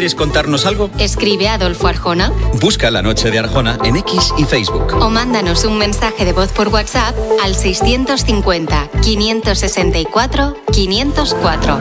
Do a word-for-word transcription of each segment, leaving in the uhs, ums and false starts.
¿Quieres contarnos algo? Escribe a Adolfo Arjona. Busca La Noche de Arjona en X y Facebook. O mándanos un mensaje de voz por WhatsApp al seiscientos cincuenta, quinientos sesenta y cuatro, quinientos cuatro.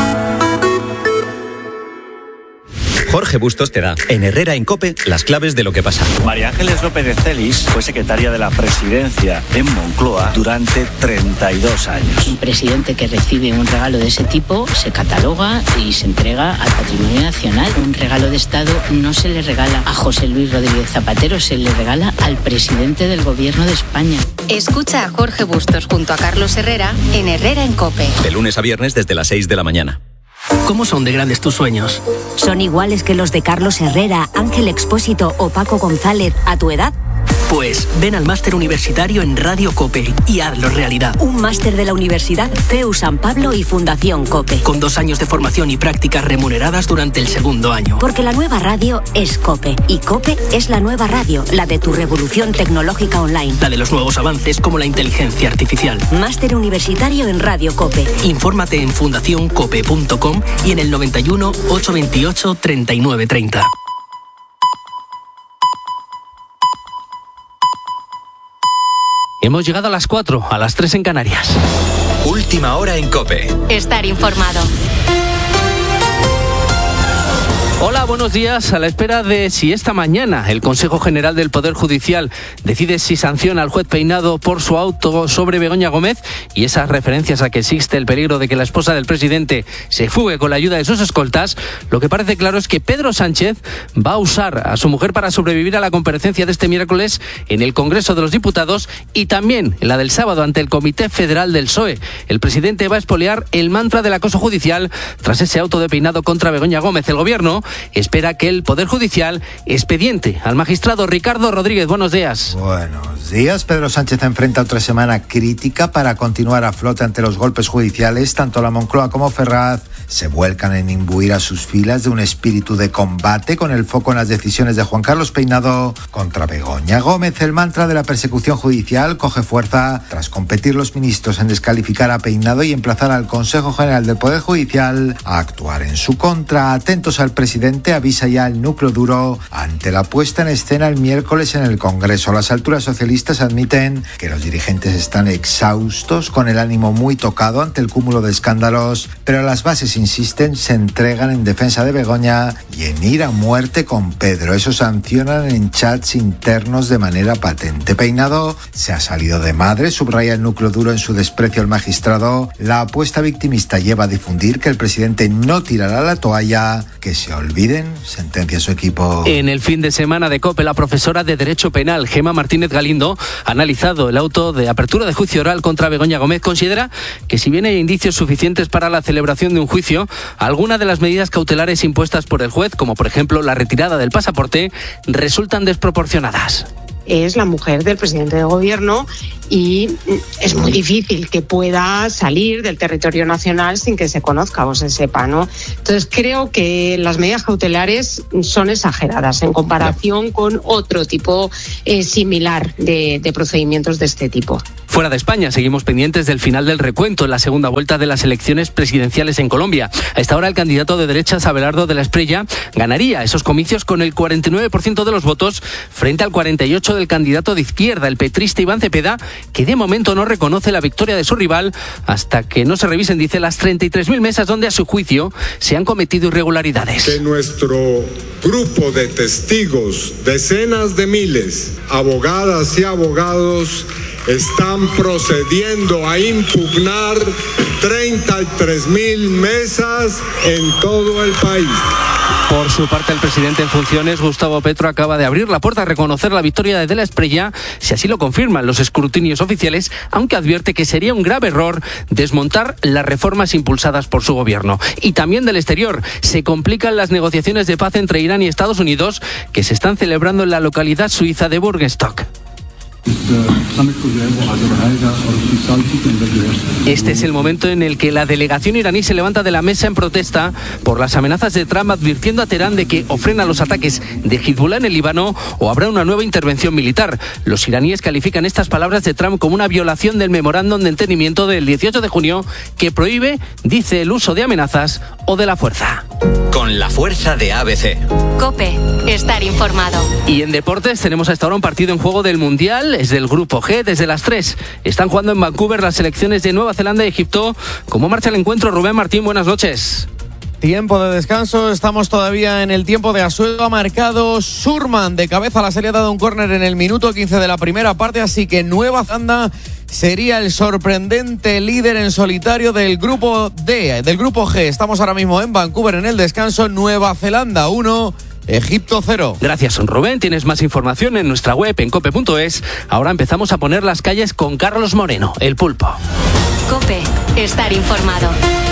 Jorge Bustos te da, en Herrera en COPE, las claves de lo que pasa. María Ángeles López de Celis fue secretaria de la Presidencia en Moncloa durante treinta y dos años. Un presidente que recibe un regalo de ese tipo se cataloga y se entrega al patrimonio nacional. Un regalo de Estado no se le regala a José Luis Rodríguez Zapatero, se le regala al presidente del Gobierno de España. Escucha a Jorge Bustos junto a Carlos Herrera en Herrera en COPE. De lunes a viernes desde las seis de la mañana. ¿Cómo son de grandes tus sueños? ¿Son iguales que los de Carlos Herrera, Ángel Expósito o Paco González a tu edad? Pues ven al máster universitario en Radio COPE y hazlo realidad. Un máster de la Universidad C E U San Pablo y Fundación COPE. Con dos años de formación y prácticas remuneradas durante el segundo año. Porque la nueva radio es COPE y COPE es la nueva radio, la de tu revolución tecnológica online. La de los nuevos avances como la inteligencia artificial. Máster universitario en Radio COPE. Infórmate en fundación cope punto com y en el noventa y uno, ochocientos veintiocho, treinta y nueve treinta. Hemos llegado a las cuatro, a las tres en Canarias. Última hora en COPE. Estar informado. Hola, buenos días. A la espera de si esta mañana el Consejo General del Poder Judicial decide si sanciona al juez Peinado por su auto sobre Begoña Gómez y esas referencias a que existe el peligro de que la esposa del presidente se fugue con la ayuda de sus escoltas, lo que parece claro es que Pedro Sánchez va a usar a su mujer para sobrevivir a la comparecencia de este miércoles en el Congreso de los Diputados y también en la del sábado ante el Comité Federal del P S O E. El presidente va a expoliar el mantra del acoso judicial tras ese auto de Peinado contra Begoña Gómez. El gobierno espera que el Poder Judicial expediente al magistrado Ricardo Rodríguez. Buenos días. Buenos días. Pedro Sánchez enfrenta otra semana crítica para continuar a flote ante los golpes judiciales. Tanto la Moncloa como Ferraz se vuelcan en imbuir a sus filas de un espíritu de combate con el foco en las decisiones de Juan Carlos Peinado contra Begoña Gómez. El mantra de la persecución judicial coge fuerza tras competir los ministros en descalificar a Peinado y emplazar al Consejo General del Poder Judicial a actuar en su contra. Atentos al presidente, avisa ya el núcleo duro ante la puesta en escena el miércoles en el Congreso. Las alturas socialistas admiten que los dirigentes están exhaustos, con el ánimo muy tocado ante el cúmulo de escándalos, pero las bases, insisten, se entregan en defensa de Begoña y en ir a muerte con Pedro. Eso sancionan en chats internos de manera patente. Peinado se ha salido de madre, subraya el núcleo duro en su desprecio al magistrado. La apuesta victimista lleva a difundir que el presidente no tirará la toalla, que se olviden, sentencia su equipo. En el fin de semana de COPE, la profesora de Derecho Penal, Gemma Martínez Galindo, ha analizado el auto de apertura de juicio oral contra Begoña Gómez. Considera que si bien hay indicios suficientes para la celebración de un juicio, algunas de las medidas cautelares impuestas por el juez, como por ejemplo la retirada del pasaporte, resultan desproporcionadas. Es la mujer del presidente del gobierno y es muy difícil que pueda salir del territorio nacional sin que se conozca o se sepa, ¿no? Entonces creo que las medidas cautelares son exageradas en comparación con otro tipo eh, similar de, de procedimientos de este tipo. Fuera de España, seguimos pendientes del final del recuento en la segunda vuelta de las elecciones presidenciales en Colombia. A esta hora, el candidato de derechas, Abelardo de la Espriella, ganaría esos comicios con el cuarenta y nueve por ciento de los votos frente al cuarenta y ocho por ciento del candidato de izquierda, el petrista Iván Cepeda, que de momento no reconoce la victoria de su rival hasta que no se revisen, dice, las treinta y tres mil mesas donde a su juicio se han cometido irregularidades. Que nuestro grupo de testigos, decenas de miles, abogadas y abogados, están procediendo a impugnar treinta y tres mil mesas en todo el país. Por su parte, el presidente en funciones, Gustavo Petro, acaba de abrir la puerta a reconocer la victoria de De la Espriella, si así lo confirman los escrutinios oficiales, aunque advierte que sería un grave error desmontar las reformas impulsadas por su gobierno. Y también del exterior, se complican las negociaciones de paz entre Irán y Estados Unidos, que se están celebrando en la localidad suiza de Burgenstock. Este es el momento en el que la delegación iraní se levanta de la mesa en protesta por las amenazas de Trump, advirtiendo a Teherán de que o frena los ataques de Hezbollah en el Líbano o habrá una nueva intervención militar. Los iraníes califican estas palabras de Trump como una violación del memorándum de entendimiento del dieciocho de junio que prohíbe, dice, el uso de amenazas o de la fuerza. Con la fuerza de A B C. COPE, estar informado. Y en deportes tenemos hasta ahora un partido en juego del Mundial, es del Grupo G, desde las tres. Están jugando en Vancouver las selecciones de Nueva Zelanda y Egipto. ¿Cómo marcha el encuentro? Rubén Martín, buenas noches. Tiempo de descanso, estamos todavía en el tiempo de asuelo. Ha marcado Surman de cabeza, la serie ha dado un córner en el minuto quince de la primera parte, así que Nueva Zelanda sería el sorprendente líder en solitario del grupo D, del grupo G. Estamos ahora mismo en Vancouver en el descanso. Nueva Zelanda uno, Egipto cero. Gracias, Rubén. Tienes más información en nuestra web en cope punto es. Ahora empezamos a poner las calles con Carlos Moreno, el Pulpo. COPE, estar informado.